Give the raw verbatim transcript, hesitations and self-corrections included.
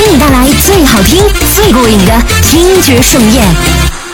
给你带来最好听、最过瘾的听觉盛宴。